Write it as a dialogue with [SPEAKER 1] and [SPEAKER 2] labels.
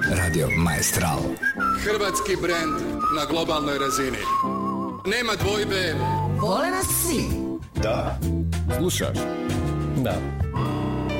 [SPEAKER 1] Radio Maestral.
[SPEAKER 2] Hrvatski brend na globalnoj razini. Nema dvojbe.
[SPEAKER 3] Vole nas psi.
[SPEAKER 1] Da.
[SPEAKER 4] Slušaš? Da.